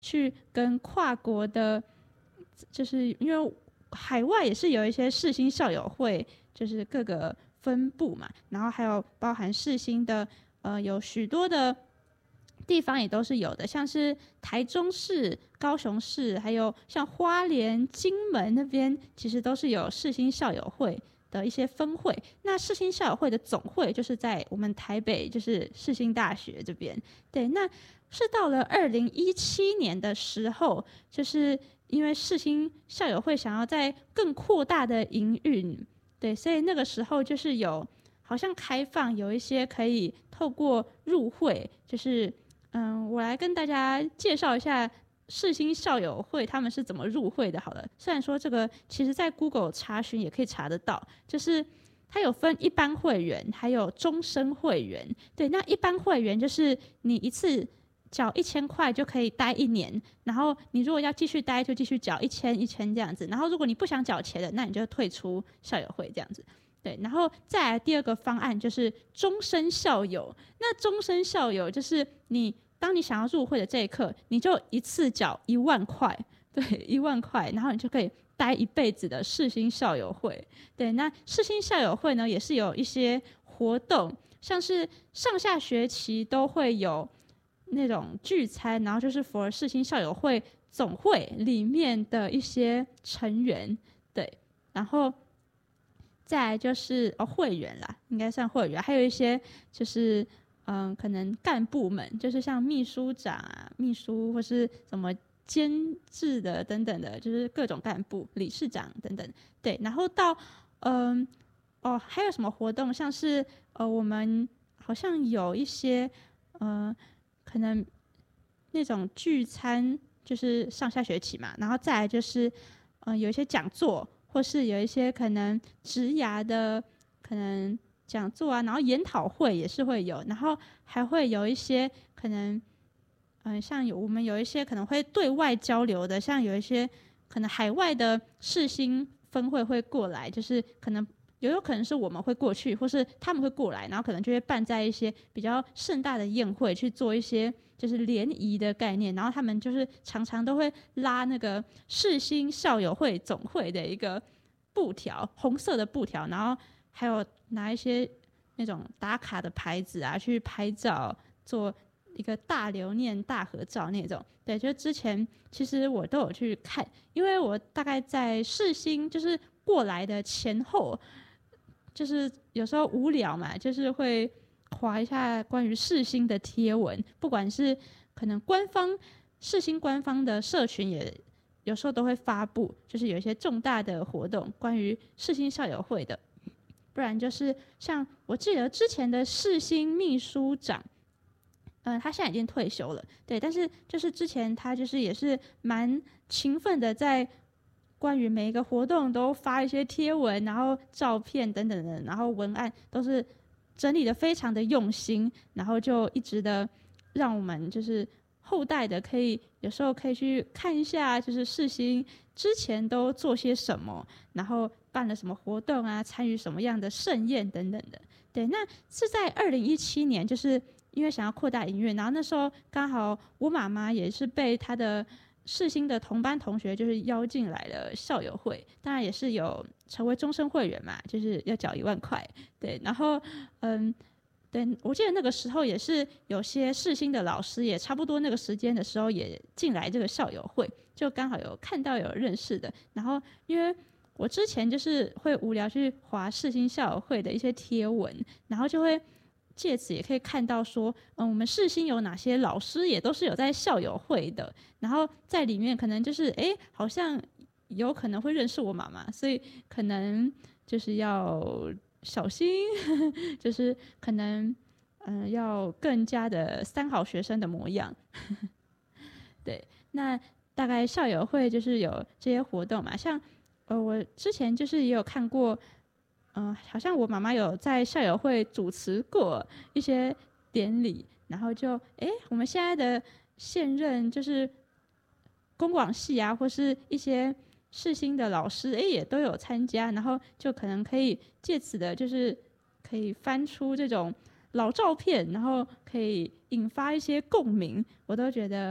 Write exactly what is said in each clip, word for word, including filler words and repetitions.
去跟跨国的，就是因为海外也是有一些世新校友会，就是各个分部嘛，然后还有包含世新的，呃，有许多的地方也都是有的，像是台中市、高雄市，还有像花莲、金门那边，其实都是有世新校友会的一些分会。那世新校友会的总会就是在我们台北，就是世新大学这边。对，那是到了二零一七年的时候，就是因为世新校友会想要在更扩大的营运，对，所以那个时候就是有好像开放有一些可以透过入会，就是嗯，我来跟大家介绍一下世新校友会他们是怎么入会的。好了，虽然说这个其实在 Google 查询也可以查得到，就是它有分一般会员还有终身会员。对，那一般会员就是你一次缴一千块就可以待一年，然后你如果要继续待就继续缴一千一千这样子，然后如果你不想缴钱的，那你就退出校友会这样子。对，然后再来第二个方案就是终身校友。那终身校友就是你当你想要入会的这一刻，你就一次缴一万块，对，一万块，然后你就可以待一辈子的世新校友会。对，那世新校友会呢，也是有一些活动，像是上下学期都会有那种聚餐，然后就是 for 世新校友会总会里面的一些成员，对，然后再来就是哦会员啦，应该算会员，还有一些就是嗯可能干部们，就是像秘书长啊、秘书或是什么监制的等等的，就是各种干部、理事长等等，对，然后到嗯哦还有什么活动，像是呃我们好像有一些呃可能那种聚餐，就是上下学期嘛，然后再来就是嗯、呃有一些讲座。或是有一些可能职涯的可能讲座啊，然后研讨会也是会有，然后还会有一些可能，嗯、呃，像有我们有一些可能会对外交流的，像有一些可能海外的世新分会会过来，就是可能也有可能是我们会过去，或是他们会过来，然后可能就会办在一些比较盛大的宴会去做一些就是联谊的概念，然后他们就是常常都会拉那个世新校友会总会的一个布条，红色的布条，然后还有拿一些那种打卡的牌子啊去拍照，做一个大留念、大合照那种。对，就之前其实我都有去看，因为我大概在世新就是过来的前后。就是有时候无聊嘛，就是会滑一下关于世新的贴文，不管是可能官方世新官方的社群也有时候都会发布，就是有一些重大的活动关于世新校友会的，不然就是像我记得之前的世新秘书长。嗯、呃，他现在已经退休了，对，但是就是之前他就是也是蛮勤奋的在关于每一个活动都发一些贴文，然后照片等等的，然后文案都是整理的非常的用心，然后就一直的让我们就是后代的可以有时候可以去看一下，就是世新之前都做些什么，然后办了什么活动啊，参与什么样的盛宴等等的。对，那是在二零一七年，就是因为想要扩大营运，然后那时候刚好我妈妈也是被她的世新的同班同学就是邀进来了校友会，当然也是有成为终身会员嘛，就是要缴一万块。对，然后嗯，对，我记得那个时候也是有些世新的老师也差不多那个时间的时候也进来这个校友会，就刚好有看到有认识的。然后因为我之前就是会无聊去滑世新校友会的一些贴文，然后就会。借此也可以看到说，嗯，我们世新有哪些老师也都是有在校友会的，然后在里面可能就是，哎，好像有可能会认识我妈妈，所以可能就是要小心，就是可能，嗯、呃，要更加的三好学生的模样。对，那大概校友会就是有这些活动嘛，像，呃，我之前就是也有看过。嗯、呃，好像我妈妈有在校友会主持过一些典礼，然后就哎，我们现在的现任就是公广系啊，或是一些世新的老师，哎，也都有参加，然后就可能可以借此的，就是可以翻出这种老照片，然后可以引发一些共鸣，我都觉得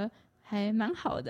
还蛮好的。